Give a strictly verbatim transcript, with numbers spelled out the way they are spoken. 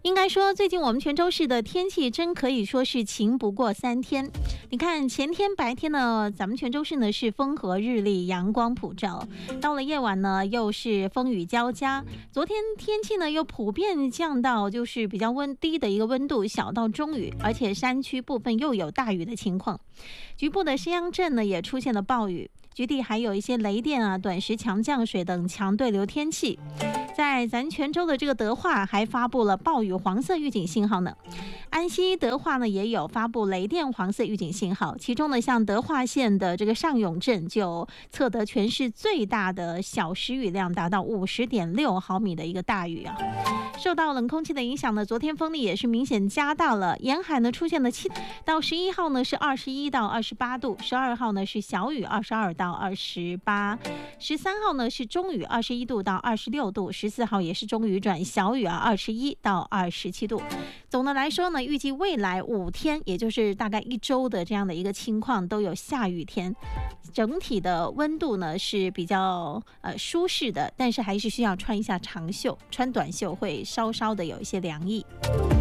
应该说，最近我们泉州市的天气真可以说是晴不过三天。你看，前天白天呢，咱们泉州市呢是风和日丽，阳光普照；到了夜晚呢，又是风雨交加。昨天天气呢又普遍降到就是比较温低的一个温度，小到中雨，而且山区部分又有大雨的情况。局部的石洋镇呢也出现了暴雨。局地还有一些雷电啊、短时强降水等强对流天气。在咱泉州的这个德化还发布了暴雨黄色预警信号呢。安溪德化呢也有发布雷电黄色预警信号，其中呢像德化县的这个上永镇就测得全市最大的小时雨量达到五十点六毫米的一个大雨啊。受到冷空气的影响呢，昨天风力也是明显加大了，沿海呢出现了七到十一号呢是二十一到二十八度，十二号呢是小雨二十二到二十八，十三号呢是中雨二十一度到二十六度，十四号也是中雨转小雨啊，二十一到二十七度。总的来说呢，预计未来五天，也就是大概一周的这样的一个情况都有下雨天，整体的温度呢是比较呃舒适的，但是还是需要穿一下长袖，穿短袖会稍稍的有一些凉意。